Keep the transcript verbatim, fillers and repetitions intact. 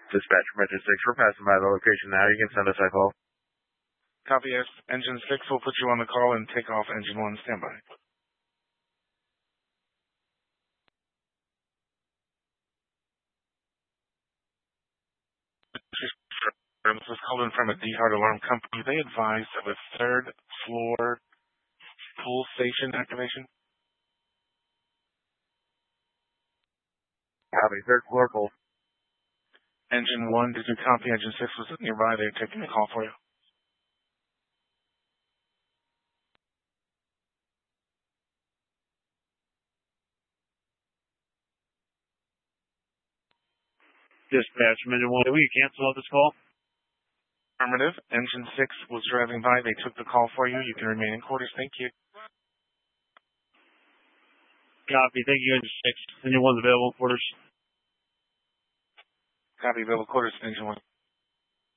Dispatch from Engine six, we're passing by the location now. You can send us a call. Copy, yes. Engine six will put you on the call and take off Engine one. Standby. This was called in from a D-Hard Alarm Company. They advised of a third floor pool station activation. Copy, third floor pool. Engine one, did you copy? Engine six was nearby. They're taking the call for you. Dispatch from Engine one, will you cancel out this call? Affirmative. Engine six was driving by. They took the call for you. You can remain in quarters. Thank you. Copy. Thank you, Engine six. Engine one's available in quarters. Copy. Available quarters. Engine one.